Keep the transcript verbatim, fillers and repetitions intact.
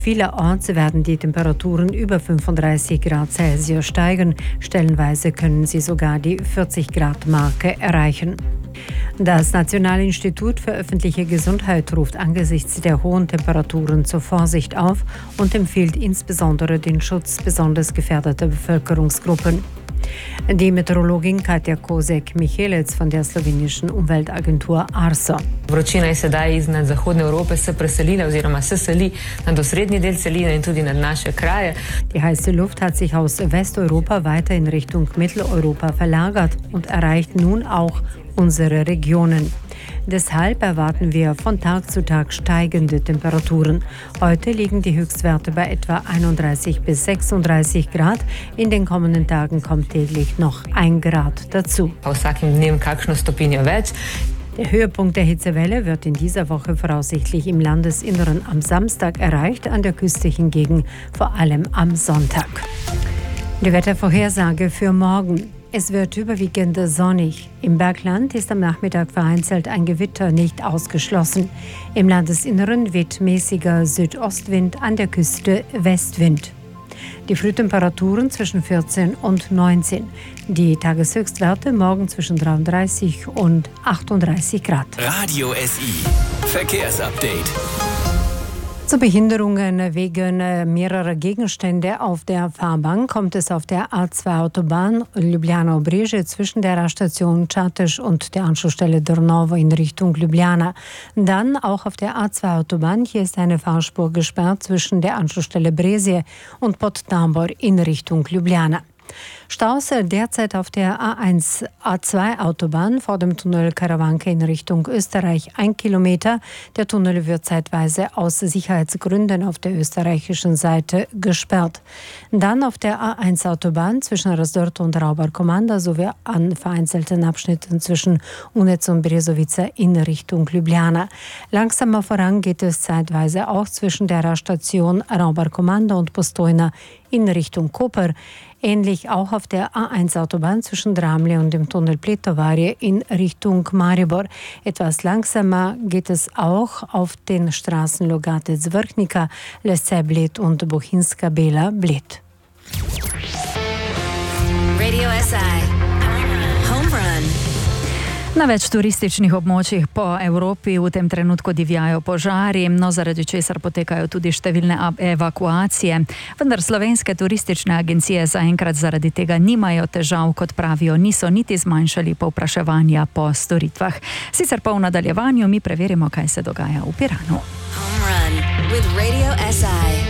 Vielerorts werden die Temperaturen über fünfunddreißig Grad Celsius steigen. Stellenweise können sie sogar die vierzig Grad Marke erreichen. Das Nationale Institut für öffentliche Gesundheit ruft angesichts der hohen Temperaturen zur Vorsicht auf und empfiehlt insbesondere den Schutz besonders gefährdeter Bevölkerungsgruppen. Die Meteorologin Katja Kozek-Michelec von der slowenischen Umweltagentur Arso. Vročina je sedaj iznad zahodne Evrope se preselila oziroma se seli nad osrednji del celine in tudi nad naše kraje. Die heiße Luft hat sich aus Westeuropa weiter in Richtung Mitteleuropa verlagert und erreicht nun auch unsere Regionen. Deshalb erwarten wir von Tag zu Tag steigende Temperaturen. Heute liegen die Höchstwerte bei etwa einunddreißig bis sechsunddreißig Grad. In den kommenden Tagen kommt täglich noch ein Grad dazu. Der Höhepunkt der Hitzewelle wird in dieser Woche voraussichtlich im Landesinneren am Samstag erreicht, an der Küste hingegen vor allem am Sonntag. Die Wettervorhersage für morgen. Es wird überwiegend sonnig. Im Bergland ist am Nachmittag vereinzelt ein Gewitter nicht ausgeschlossen. Im Landesinneren weht mäßiger Südostwind, an der Küste Westwind. Die Frühtemperaturen zwischen vierzehn und neunzehn. Die Tageshöchstwerte morgen zwischen dreiunddreißig und achtunddreißig Grad. Radio S I Verkehrsupdate. Zu Behinderungen wegen mehrerer Gegenstände auf der Fahrbahn kommt es auf der A zwei Autobahn Ljubljana-Obrežje zwischen der Raststation Čatež und der Anschlussstelle Drnovo in Richtung Ljubljana. Dann auch auf der A zwei Autobahn. Hier ist eine Fahrspur gesperrt zwischen der Anschlussstelle Brezje und Podtabor in Richtung Ljubljana. Staus derzeit auf der A eins A zwei Autobahn vor dem Tunnel Karawanke in Richtung Österreich ein Kilometer. Der Tunnel wird zeitweise aus Sicherheitsgründen auf der österreichischen Seite gesperrt. Dann auf der A eins Autobahn zwischen Razdorto und Raubar-Komanda sowie an vereinzelten Abschnitten zwischen Unec und Brezovica in Richtung Ljubljana. Langsamer voran geht es zeitweise auch zwischen der Raststation Raubar-Komanda und Postojna in Richtung Koper. Ähnlich auch auf der A eins Autobahn zwischen Dramlje und dem Tunnel Pletovarje in Richtung Maribor. Etwas langsamer geht es auch auf den Straßen Logatec-Vrhnika, Lesce-Bled und Bohinjska-Bela-Bled. Radio S I Home Run. Na več turističnih območjih po Evropi v tem trenutku divjajo požari, no zaradi česar potekajo tudi številne evakuacije. Vendar slovenske turistične agencije zaenkrat zaradi tega nimajo težav, kot pravijo, niso niti zmanjšali povpraševanja po storitvah. Sicer pa v nadaljevanju mi preverimo, kaj se dogaja v Piranu. Home Run with Radio S I.